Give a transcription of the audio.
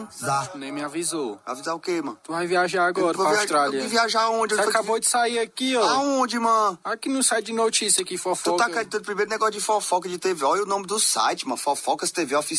não? Dá. Nem me avisou. Avisar o quê, mano? Tu vai viajar agora pra Austrália. Viajar onde? Você acabou de sair aqui, ó. Aonde, mano? Aqui no site de notícia aqui, Tu fofoca. tá acreditando primeiro negócio de fofoca de TV. Olha o nome do site, mano. Fofocas TV Oficial.